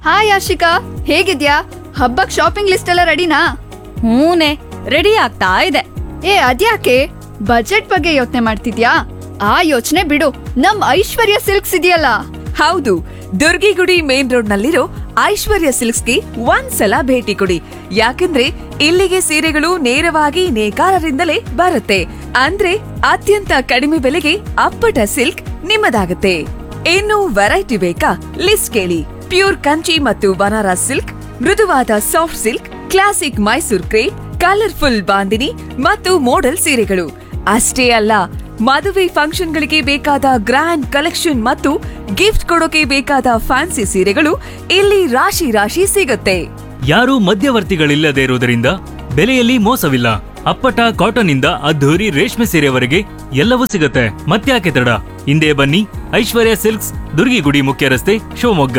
Hi Ashika, ಹೇಗಿದ್ಯಾ? ಹಬ್ಬಕ್ shopping list ಎಲ್ಲ ರೆಡಿನಾ? ಹೂನೆ, ರೆಡಿ ಆಗ್ತಾ ಇದೆ. ಅದ್ಯಾಕೆ ಬಜೆಟ್ ಬಗ್ಗೆ ಯೋಚನೆ ಮಾಡ್ತಿದ್ಯಾ? ಆ ಯೋಚನೆ ಬಿಡು, ನಮ್ ಐಶ್ವರ್ಯ ಸಿಲ್ಕ್ಸ್ ಇದೆಯಲ್ಲ. ಹೌದು, ದುರ್ಗಿಗುಡಿ ಮೇನ್ ರೋಡ್ ನಲ್ಲಿರೋ ಐಶ್ವರ್ಯ ಸಿಲ್ಕ್ಸ್ಗೆ ಒಂದ್ಸಲ ಭೇಟಿ ಕೊಡಿ. ಯಾಕಂದ್ರೆ ಇಲ್ಲಿಗೆ ಸೀರೆಗಳು ನೇರವಾಗಿ ನೇಕಾರರಿಂದಲೇ ಬರುತ್ತೆ. ಅಂದ್ರೆ ಅತ್ಯಂತ ಕಡಿಮೆ ಬೆಲೆಗೆ ಅಪ್ಪಟ ಸಿಲ್ಕ್ ನಿಮ್ಮದಾಗುತ್ತೆ. ಇನ್ನು ವೆರೈಟಿ ಬೇಕಾ? ಲಿಸ್ಟ್ ಕೇಳಿ. ಪ್ಯೂರ್ ಕಂಚಿ ಮತ್ತು ಬನಾರಸ್ ಸಿಲ್ಕ್, ಮೃದುವಾದ soft silk, classic Mysore crepe, colourful bandhani ಮತ್ತು ಮೋಡಲ್ ಸೀರೆಗಳು ಅಷ್ಟೇ ಅಲ್ಲ, ಮದುವೆ ಫಂಕ್ಷನ್ಗಳಿಗೆ ಬೇಕಾದ ಗ್ರ್ಯಾಂಡ್ ಕಲೆಕ್ಷನ್ ಮತ್ತು ಗಿಫ್ಟ್ ಕೊಡೋಕೆ ಬೇಕಾದ ಫ್ಯಾನ್ಸಿ ಸೀರೆಗಳು ಇಲ್ಲಿ ರಾಶಿ ರಾಶಿ ಸಿಗುತ್ತೆ. ಯಾರೂ ಮಧ್ಯವರ್ತಿಗಳಿಲ್ಲದೆ ಇರುವುದರಿಂದ ಬೆಲೆಯಲ್ಲಿ ಮೋಸವಿಲ್ಲ. ಅಪ್ಪಟ ಕಾಟನ್ ಇಂದ ಅದ್ಧೂರಿ ರೇಷ್ಮೆ ಸೀರೆವರೆಗೆ ಎಲ್ಲವೂ ಸಿಗುತ್ತೆ. ಮತ್ತ್ಯಾಕೆ ತಡ? ಹಿಂದೆ ಬನ್ನಿ, ಐಶ್ವರ್ಯ ಸಿಲ್ಕ್ಸ್, ದುರ್ಗಿಗುಡಿ ಮುಖ್ಯ ರಸ್ತೆ, ಶಿವಮೊಗ್ಗ.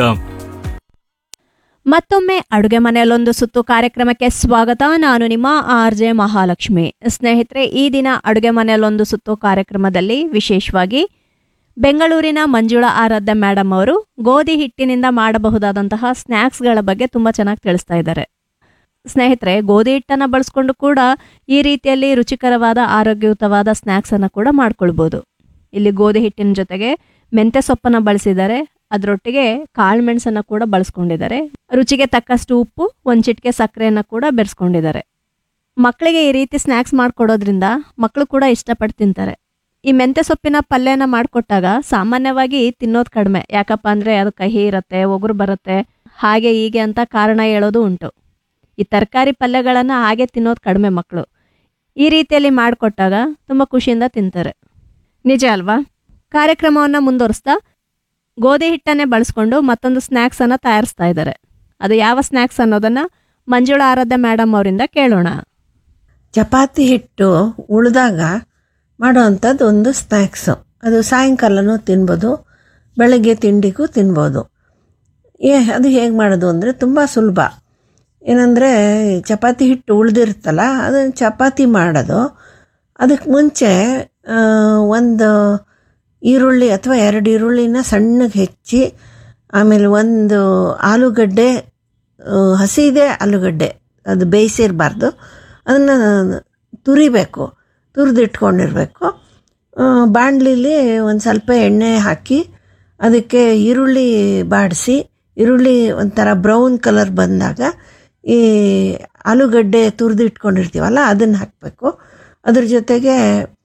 ಮತ್ತೊಮ್ಮೆ ಅಡುಗೆ ಮನೆಯಲ್ಲೊಂದು ಸುತ್ತು ಕಾರ್ಯಕ್ರಮಕ್ಕೆ ಸ್ವಾಗತ. ನಾನು ನಿಮ್ಮ RJ ಮಹಾಲಕ್ಷ್ಮಿ. ಸ್ನೇಹಿತರೆ, ಈ ದಿನ ಅಡುಗೆ ಮನೆಯಲ್ಲೊಂದು ಸುತ್ತು ಕಾರ್ಯಕ್ರಮದಲ್ಲಿ ವಿಶೇಷವಾಗಿ ಬೆಂಗಳೂರಿನ ಮಂಜುಳಾ ಆರಾಧ್ಯ ಮೇಡಮ್ ಅವರು ಗೋಧಿ ಹಿಟ್ಟಿನಿಂದ ಮಾಡಬಹುದಾದಂತಹ ಸ್ನ್ಯಾಕ್ಸ್ಗಳ ಬಗ್ಗೆ ತುಂಬ ಚೆನ್ನಾಗಿ ತಿಳಿಸ್ತಾ ಇದ್ದಾರೆ. ಸ್ನೇಹಿತರೆ, ಗೋಧಿ ಹಿಟ್ಟನ್ನು ಬಳಸ್ಕೊಂಡು ಕೂಡ ಈ ರೀತಿಯಲ್ಲಿ ರುಚಿಕರವಾದ ಆರೋಗ್ಯಯುತವಾದ ಸ್ನ್ಯಾಕ್ಸನ್ನು ಕೂಡ ಮಾಡ್ಕೊಳ್ಬೋದು. ಇಲ್ಲಿ ಗೋಧಿ ಹಿಟ್ಟಿನ ಜೊತೆಗೆ ಮೆಂತ್ಯ ಸೊಪ್ಪನ್ನು ಬಳಸಿದ್ದಾರೆ, ಅದರೊಟ್ಟಿಗೆ ಕಾಳುಮೆಣಸನ್ನು ಕೂಡ ಬಳಸ್ಕೊಂಡಿದ್ದಾರೆ. ರುಚಿಗೆ ತಕ್ಕಷ್ಟು ಉಪ್ಪು, ಒಂದು ಚಿಟಿಕೆ ಸಕ್ಕರೆಯನ್ನು ಕೂಡ ಬೆರೆಸ್ಕೊಂಡಿದ್ದಾರೆ. ಮಕ್ಕಳಿಗೆ ಈ ರೀತಿ ಸ್ನ್ಯಾಕ್ಸ್ ಮಾಡಿಕೊಡೋದ್ರಿಂದ ಮಕ್ಕಳು ಕೂಡ ಇಷ್ಟಪಟ್ಟು ತಿಂತಾರೆ. ಈ ಮೆಂತ್ಯ ಸೊಪ್ಪಿನ ಪಲ್ಯನ ಮಾಡಿಕೊಟ್ಟಾಗ ಸಾಮಾನ್ಯವಾಗಿ ತಿನ್ನೋದು ಕಡಿಮೆ. ಯಾಕಪ್ಪ ಅಂದರೆ ಅದು ಕಹಿ ಇರುತ್ತೆ, ಒಗರು ಬರುತ್ತೆ, ಹಾಗೆ ಹೀಗೆ ಅಂತ ಕಾರಣ ಹೇಳೋದು ಉಂಟು. ಈ ತರಕಾರಿ ಪಲ್ಯಗಳನ್ನು ಹಾಗೆ ತಿನ್ನೋದು ಕಡಿಮೆ ಮಕ್ಕಳು. ಈ ರೀತಿಯಲ್ಲಿ ಮಾಡಿಕೊಟ್ಟಾಗ ತುಂಬ ಖುಷಿಯಿಂದ ತಿಂತಾರೆ. ನಿಜ ಅಲ್ವಾ? ಕಾರ್ಯಕ್ರಮವನ್ನು ಮುಂದುವರಿಸ್ತಾ ಗೋಧಿ ಹಿಟ್ಟನ್ನೇ ಬಳಸ್ಕೊಂಡು ಮತ್ತೊಂದು ಸ್ನ್ಯಾಕ್ಸನ್ನು ತಯಾರಿಸ್ತಾ ಇದ್ದಾರೆ. ಅದು ಯಾವ ಸ್ನ್ಯಾಕ್ಸ್ ಅನ್ನೋದನ್ನು ಮಂಜುಳಾ ಆರಾಧ್ಯ ಮೇಡಮ್ ಅವರಿಂದ ಕೇಳೋಣ. ಚಪಾತಿ ಹಿಟ್ಟು ಉಳಿದಾಗ ಮಾಡೋವಂಥದ್ದು ಒಂದು ಸ್ನ್ಯಾಕ್ಸು. ಅದು ಸಾಯಂಕಾಲನೂ ತಿನ್ಬೋದು, ಬೆಳಗ್ಗೆ ತಿಂಡಿಗೂ ತಿನ್ಬೋದು. ಅದು ಹೇಗೆ ಮಾಡೋದು ಅಂದರೆ ತುಂಬ ಸುಲಭ. ಏನಂದರೆ ಚಪಾತಿ ಹಿಟ್ಟು ಉಳಿದಿರುತ್ತಲ್ಲ, ಅದನ್ನು ಚಪಾತಿ ಮಾಡೋದು. ಅದಕ್ಕೆ ಮುಂಚೆ ಒಂದು ಈರುಳ್ಳಿ ಅಥವಾ 2 ಈರುಳ್ಳಿನ ಸಣ್ಣಗೆ ಹೆಚ್ಚಿ, ಆಮೇಲೆ ಒಂದು ಆಲೂಗಡ್ಡೆ, ಹಸಿದೆ ಆಲೂಗಡ್ಡೆ, ಅದು ಬೇಯಿಸಿರಬಾರ್ದು, ಅದನ್ನು ತುರಿಬೇಕು, ತುರಿದಿಟ್ಕೊಂಡಿರಬೇಕು. ಬಾಣಲಿಲಿ ಒಂದು ಸ್ವಲ್ಪ ಎಣ್ಣೆ ಹಾಕಿ ಅದಕ್ಕೆ ಈರುಳ್ಳಿ ಬಾಡಿಸಿ, ಈರುಳ್ಳಿ ಒಂಥರ ಬ್ರೌನ್ ಕಲರ್ ಬಂದಾಗ ಈ ಆಲೂಗಡ್ಡೆ ತುರಿದಿಟ್ಕೊಂಡಿರ್ತೀವಲ್ಲ ಅದನ್ನು ಹಾಕಬೇಕು. ಅದ್ರ ಜೊತೆಗೆ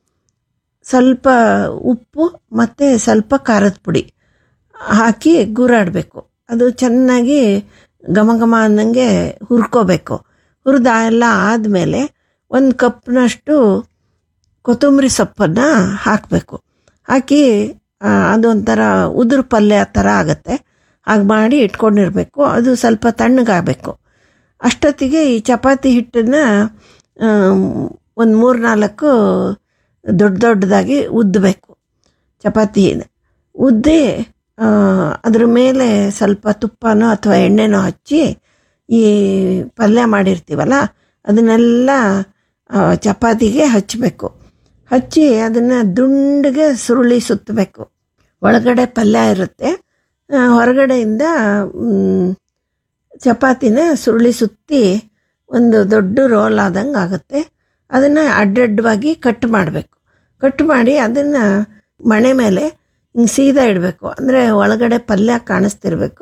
ಸ್ವಲ್ಪ ಉಪ್ಪು ಮತ್ತು ಸ್ವಲ್ಪ ಖಾರದ ಪುಡಿ ಹಾಕಿ ಗೂರಾಡಬೇಕು. ಅದು ಚೆನ್ನಾಗಿ ಘಮ ಘಮ ಅನ್ನಂಗೆ ಹುರ್ಕೋಬೇಕು. ಹುರಿದ ಎಲ್ಲ ಆದಮೇಲೆ 1 ಕಪ್ನಷ್ಟು ಕೊತ್ತಂಬರಿ ಸೊಪ್ಪನ್ನು ಹಾಕಬೇಕು. ಹಾಕಿ ಅದೊಂಥರ ಉದುರು ಪಲ್ಯ ಥರ ಆಗುತ್ತೆ. ಹಾಗೆ ಮಾಡಿ ಇಟ್ಕೊಂಡಿರಬೇಕು. ಅದು ಸ್ವಲ್ಪ ತಣ್ಣಗಾಗಬೇಕು. ಅಷ್ಟೊತ್ತಿಗೆ ಈ ಚಪಾತಿ ಹಿಟ್ಟನ್ನು ಒಂದು 3-4 ದೊಡ್ಡದಾಗಿ ಉದ್ದಬೇಕು. ಚಪಾತಿನ ಉದ್ದಿ ಅದ್ರ ಮೇಲೆ ಸ್ವಲ್ಪ ತುಪ್ಪನೋ ಅಥವಾ ಎಣ್ಣೆನೋ ಹಚ್ಚಿ ಈ ಪಲ್ಯ ಮಾಡಿರ್ತೀವಲ್ಲ ಅದನ್ನೆಲ್ಲ ಚಪಾತಿಗೆ ಹಚ್ಚಬೇಕು. ಹಚ್ಚಿ ಅದನ್ನು ದುಂಡಿಗೆ ಸುರುಳಿ ಸುತ್ತಬೇಕು. ಒಳಗಡೆ ಪಲ್ಯ ಇರುತ್ತೆ, ಹೊರಗಡೆಯಿಂದ ಚಪಾತಿನ ಸುರುಳಿ ಸುತ್ತಿ ಒಂದು ದೊಡ್ಡ ರೋಲ್ ಆದಂಗೆ ಆಗುತ್ತೆ. ಅದನ್ನು ಅಡ್ಡಡ್ಡವಾಗಿ ಕಟ್ ಮಾಡಬೇಕು. ಕಟ್ ಮಾಡಿ ಅದನ್ನು ಮಣೆ ಮೇಲೆ ಹಿಂಗೆ ಸೀದಾ ಇಡಬೇಕು. ಅಂದರೆ ಒಳಗಡೆ ಪಲ್ಯ ಕಾಣಿಸ್ತಿರ್ಬೇಕು,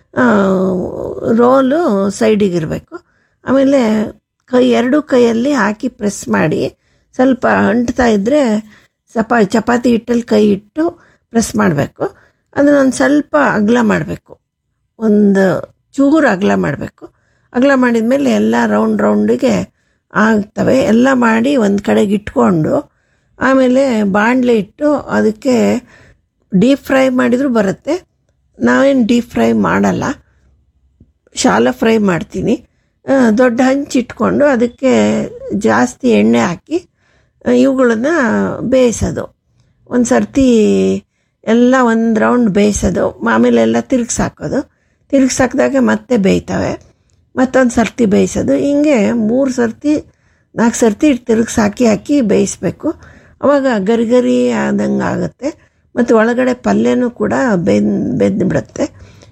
ರೋಲು ಸೈಡಿಗಿರಬೇಕು. ಆಮೇಲೆ ಎರಡೂ ಕೈಯಲ್ಲಿ ಹಾಕಿ ಪ್ರೆಸ್ ಮಾಡಿ ಸ್ವಲ್ಪ ಅಂಟ್ತಾ ಇದ್ದರೆ ಚಪಾತಿ ಹಿಟ್ಟಲ್ಲಿ ಕೈ ಇಟ್ಟು ಪ್ರೆಸ್ ಮಾಡಬೇಕು. ಅದನ್ನೊಂದು ಸ್ವಲ್ಪ ಅಗಲ ಮಾಡಬೇಕು, ಒಂದು ಚೂರು ಅಗಲ ಮಾಡಬೇಕು. ಅಗಲ ಮಾಡಿದ ಮೇಲೆ ಎಲ್ಲ ರೌಂಡಿಗೆ ಆಗ್ತವೆ. ಎಲ್ಲ ಮಾಡಿ ಒಂದು ಕಡೆಗೆ ಇಟ್ಕೊಂಡು ಆಮೇಲೆ ಬಾಣಲೆ ಇಟ್ಟು ಅದಕ್ಕೆ ಡೀಪ್ ಫ್ರೈ ಮಾಡಿದರೂ ಬರುತ್ತೆ. ನಾವೇನು ಡೀಪ್ ಫ್ರೈ ಮಾಡಲ್ಲ, ಶಾಲೋ ಫ್ರೈ ಮಾಡ್ತೀನಿ. ದೊಡ್ಡ ಹಂಚಿಟ್ಕೊಂಡು ಅದಕ್ಕೆ ಜಾಸ್ತಿ ಎಣ್ಣೆ ಹಾಕಿ ಇವುಗಳನ್ನ ಬೇಯಿಸೋದು. ಒಂದು ಸರ್ತಿ ಎಲ್ಲ ಒಂದು ರೌಂಡ್ ಬೇಯಿಸೋದು, ಆಮೇಲೆ ಎಲ್ಲ ತಿರುಗಿಸಾಕೋದು. ತಿರುಗಿಸಾಕಿದಾಗ ಮತ್ತೆ ಬೇಯ್ತವೆ, ಮತ್ತೊಂದು ಸರ್ತಿ ಬೇಯಿಸೋದು. ಹಿಂಗೆ 3 ಸರ್ತಿ 4 ಸರ್ತಿ ಹಾಕಿ ಬೇಯಿಸ್ಬೇಕು. ಅವಾಗ ಗರಿ ಆದಂಗೆ ಆಗುತ್ತೆ. ಮತ್ತು ಒಳಗಡೆ ಪಲ್ಯನೂ ಕೂಡ ಬೆಂದು ಬಿಡುತ್ತೆ.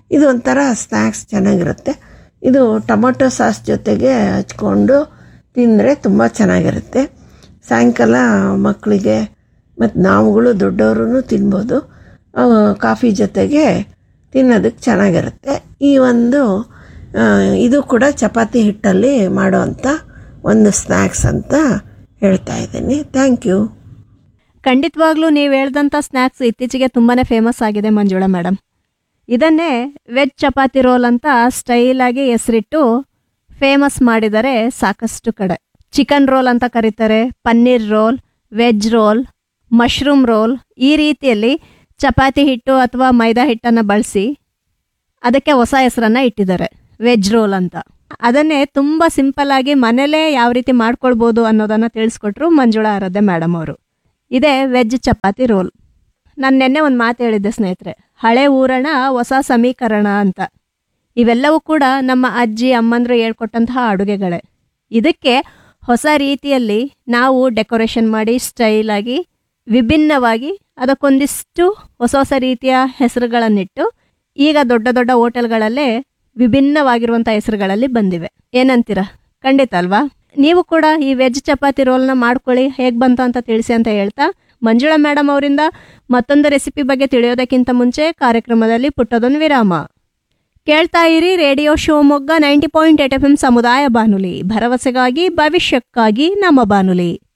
ಇದು ಒಂಥರ ಸ್ನ್ಯಾಕ್ಸ್ ಚೆನ್ನಾಗಿರುತ್ತೆ. ಇದು ಟೊಮೊಟೊ ಸಾಸ್ ಜೊತೆಗೆ ಹಚ್ಕೊಂಡು ತಿಂದರೆ ತುಂಬ ಚೆನ್ನಾಗಿರುತ್ತೆ. ಸಾಯಂಕಾಲ ಮಕ್ಕಳಿಗೆ ಮತ್ತು ನಾವುಗಳು ದೊಡ್ಡವರು ತಿನ್ಬೋದು. ಕಾಫಿ ಜೊತೆಗೆ ತಿನ್ನೋದಕ್ಕೆ ಚೆನ್ನಾಗಿರುತ್ತೆ. ಈ ಒಂದು ಇದು ಕೂಡ ಚಪಾತಿ ಹಿಟ್ಟಲ್ಲಿ ಮಾಡೋವಂಥ ಒಂದು ಸ್ನ್ಯಾಕ್ಸ್ ಅಂತ ಹೇಳ್ತಾ ಇದ್ದೀನಿ. Thank you. ಖಂಡಿತವಾಗ್ಲೂ ನೀವು ಹೇಳ್ದಂಥ ಸ್ನ್ಯಾಕ್ಸ್ ಇತ್ತೀಚೆಗೆ ತುಂಬಾ ಫೇಮಸ್ ಆಗಿದೆ ಮಂಜುಳಾ ಮೇಡಮ್. ಇದನ್ನೇ ವೆಜ್ ಚಪಾತಿ ರೋಲ್ ಅಂತ ಸ್ಟೈಲಾಗಿ ಹೆಸರಿಟ್ಟು ಫೇಮಸ್ ಮಾಡಿದ್ದಾರೆ ಸಾಕಷ್ಟು ಕಡೆ. ಚಿಕನ್ ರೋಲ್ ಅಂತ ಕರೀತಾರೆ, paneer roll, veg roll, mushroom roll. ಈ ರೀತಿಯಲ್ಲಿ ಚಪಾತಿ ಹಿಟ್ಟು ಅಥವಾ ಮೈದಾ ಹಿಟ್ಟನ್ನು ಬಳಸಿ ಅದಕ್ಕೆ ಹೊಸ ಹೆಸರನ್ನು ಇಟ್ಟಿದ್ದಾರೆ, ವೆಜ್ ರೋಲ್ ಅಂತ. ಅದನ್ನೇ ತುಂಬ ಸಿಂಪಲ್ಲಾಗಿ ಮನೇಲೇ ಯಾವ ರೀತಿ ಮಾಡ್ಕೊಳ್ಬೋದು ಅನ್ನೋದನ್ನು ತಿಳಿಸ್ಕೊಟ್ರು ಮಂಜುಳಾ ಆರಾಧ್ಯ ಮೇಡಮ್ ಅವರು. ಇದೇ ವೆಜ್ ಚಪಾತಿ ರೋಲ್. ನಾನು ನೆನ್ನೆ ಒಂದು ಮಾತು ಹೇಳಿದ್ದೆ ಸ್ನೇಹಿತರೆ, ಹಳೆ ಊರಣ ಹೊಸ ಸಮೀಕರಣ ಅಂತ. ಇವೆಲ್ಲವೂ ಕೂಡ ನಮ್ಮ ಅಜ್ಜಿ ಅಮ್ಮಂದರು ಹೇಳ್ಕೊಟ್ಟಂತಹ ಅಡುಗೆಗಳೇ. ಇದಕ್ಕೆ ಹೊಸ ರೀತಿಯಲ್ಲಿ ನಾವು ಡೆಕೋರೇಷನ್ ಮಾಡಿ ಸ್ಟೈಲಾಗಿ ವಿಭಿನ್ನವಾಗಿ ಅದಕ್ಕೊಂದಿಷ್ಟು ಹೊಸ ಹೊಸ ರೀತಿಯ ಹೆಸರುಗಳನ್ನಿಟ್ಟು ಈಗ ದೊಡ್ಡ ದೊಡ್ಡ ಹೋಟೆಲ್ಗಳಲ್ಲೇ ವಿಭಿನ್ನವಾಗಿರುವಂಥ ಹೆಸರುಗಳಲ್ಲಿ ಬಂದಿವೆ. ಏನಂತೀರ? ಖಂಡಿತ ಅಲ್ವಾ? ನೀವು ಕೂಡ ಈ ವೆಜ್ ಚಪಾತಿ ರೋಲ್ನ ಮಾಡ್ಕೊಳ್ಳಿ, ಹೇಗೆ ಬಂತು ಅಂತ ತಿಳಿಸಿ ಅಂತ ಹೇಳ್ತಾ ಮಂಜುಳಾ ಮೇಡಮ್ ಅವರಿಂದ ಮತ್ತೊಂದು ರೆಸಿಪಿ ಬಗ್ಗೆ ತಿಳಿಯೋದಕ್ಕಿಂತ ಮುಂಚೆ ಕಾರ್ಯಕ್ರಮದಲ್ಲಿ ಪುಟ್ಟದೊಂದು ವಿರಾಮ. ಕೇಳ್ತಾ ಇರಿ ರೇಡಿಯೋ ಶಿವಮೊಗ್ಗ 90.8 FM ಸಮುದಾಯ ಬಾನುಲಿ, ಭರವಸೆಗಾಗಿ ಭವಿಷ್ಯಕ್ಕಾಗಿ ನಮ್ಮ ಬಾನುಲಿ.